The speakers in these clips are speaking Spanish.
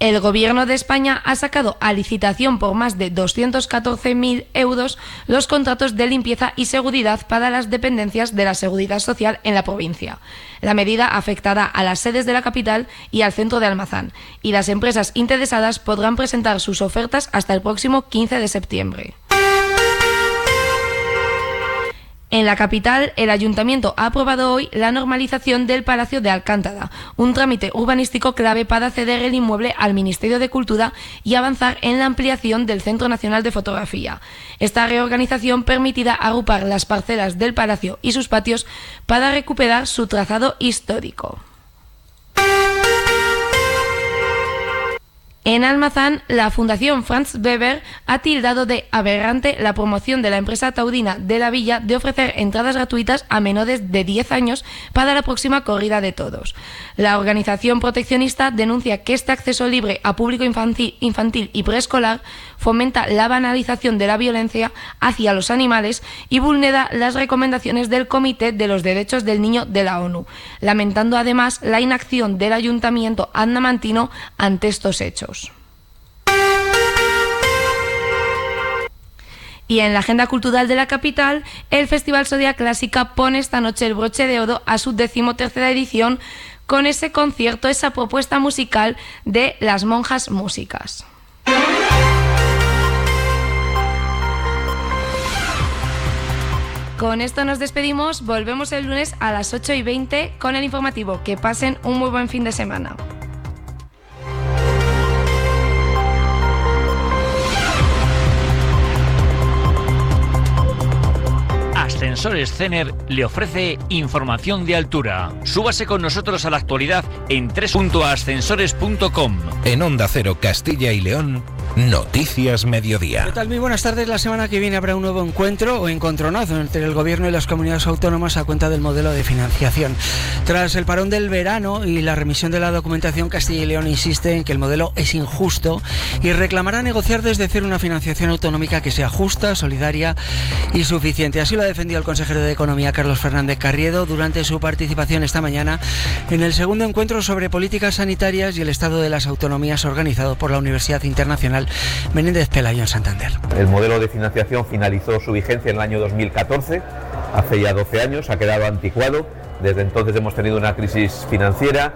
El Gobierno de España ha sacado a licitación por más de 214.000 euros los contratos de limpieza y seguridad para las dependencias de la Seguridad Social en la provincia. La medida afectará a las sedes de la capital y al centro de Almazán, y las empresas interesadas podrán presentar sus ofertas hasta el próximo 15 de septiembre. En la capital, el Ayuntamiento ha aprobado hoy la normalización del Palacio de Alcántara, un trámite urbanístico clave para ceder el inmueble al Ministerio de Cultura y avanzar en la ampliación del Centro Nacional de Fotografía. Esta reorganización permitirá agrupar las parcelas del palacio y sus patios para recuperar su trazado histórico. En Almazán, la Fundación Franz Weber ha tildado de aberrante la promoción de la empresa taurina de la villa de ofrecer entradas gratuitas a menores de 10 años para la próxima corrida de toros. La organización proteccionista denuncia que este acceso libre a público infantil y preescolar fomenta la banalización de la violencia hacia los animales y vulnera las recomendaciones del Comité de los Derechos del Niño de la ONU, lamentando además la inacción del Ayuntamiento andamantino ante estos hechos. Y en la agenda cultural de la capital, el Festival Soria Clásica pone esta noche el broche de oro a su 13ª edición con ese concierto, esa propuesta musical de Las Monjas Músicas. Con esto nos despedimos, volvemos el lunes a las 8:20 con el informativo. Que pasen un muy buen fin de semana. Ascensores Cener le ofrece información de altura. Súbase con nosotros a la actualidad en www.ascensores.com. En Onda Cero Castilla y León, Noticias Mediodía. ¿Qué tal? Muy buenas tardes. La semana que viene habrá un nuevo encuentro o encontronazo entre el Gobierno y las comunidades autónomas a cuenta del modelo de financiación. Tras el parón del verano y la remisión de la documentación, Castilla y León insiste en que el modelo es injusto y reclamará negociar desde cero una financiación autonómica que sea justa, solidaria y suficiente. Así lo ha defendido el consejero de Economía, Carlos Fernández Carriedo, durante su participación esta mañana en el segundo encuentro sobre políticas sanitarias y el estado de las autonomías organizado por la Universidad Internacional Menéndez Pelayo en Santander. El modelo de financiación finalizó su vigencia en el año 2014, hace ya 12 años, ha quedado anticuado. Desde entonces hemos tenido una crisis financiera,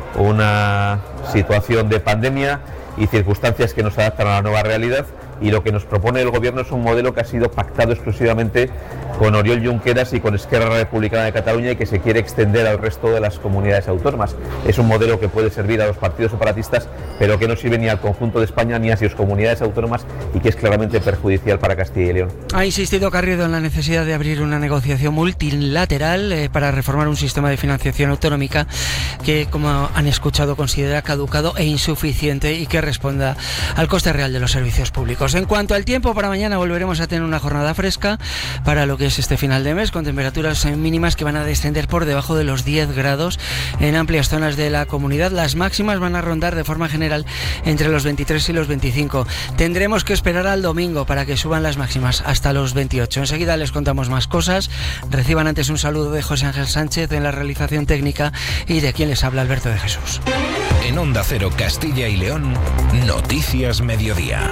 una situación de pandemia y circunstancias que nos adaptan a la nueva realidad, y lo que nos propone el Gobierno es un modelo que ha sido pactado exclusivamente con Oriol Junqueras y con Esquerra Republicana de Cataluña y que se quiere extender al resto de las comunidades autónomas. Es un modelo que puede servir a los partidos separatistas, pero que no sirve ni al conjunto de España ni a sus comunidades autónomas y que es claramente perjudicial para Castilla y León. Ha insistido Carriedo en la necesidad de abrir una negociación multilateral para reformar un sistema de financiación autonómica que, como han escuchado, considera caducado e insuficiente y que responda al coste real de los servicios públicos. En cuanto al tiempo, para mañana volveremos a tener una jornada fresca para lo que es este final de mes, con temperaturas mínimas que van a descender por debajo de los 10 grados en amplias zonas de la comunidad. Las máximas van a rondar de forma general entre los 23 y los 25. Tendremos que esperar al domingo para que suban las máximas hasta los 28. Enseguida les contamos más cosas. Reciban antes un saludo de José Ángel Sánchez en la realización técnica y de quien les habla, Alberto de Jesús. En Onda Cero Castilla y León, Noticias Mediodía.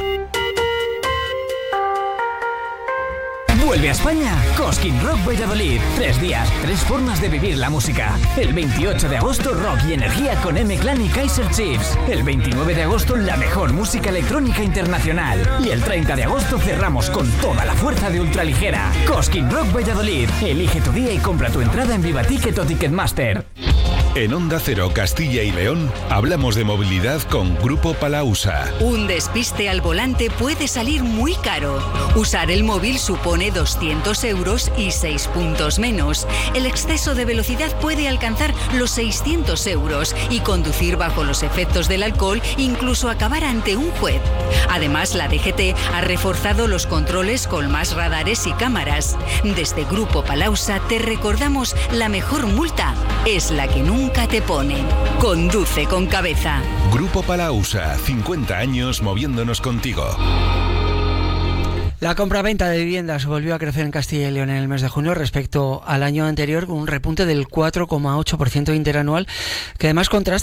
Vuelve a España Cosquín Rock Valladolid. 3 días, 3 formas de vivir la música. El 28 de agosto, rock y energía con M-Clan y Kaiser Chiefs. El 29 de agosto, la mejor música electrónica internacional. Y el 30 de agosto cerramos con toda la fuerza de ultraligera. Cosquín Rock Valladolid. Elige tu día y compra tu entrada en Viva Ticket o Ticketmaster. En Onda Cero Castilla y León hablamos de movilidad con Grupo Palausa. Un despiste al volante puede salir muy caro. Usar el móvil supone 200 euros y 6 puntos menos. El exceso de velocidad puede alcanzar los 600 euros y conducir bajo los efectos del alcohol incluso acabar ante un juez. Además, la DGT ha reforzado los controles con más radares y cámaras. Desde Grupo Palausa te recordamos: la mejor multa es la que nunca te ponen. Conduce con cabeza. Grupo Palausa, 50 años moviéndonos contigo. La compra-venta de viviendas volvió a crecer en Castilla y León en el mes de junio respecto al año anterior, con un repunte del 4,8% interanual, que además contrasta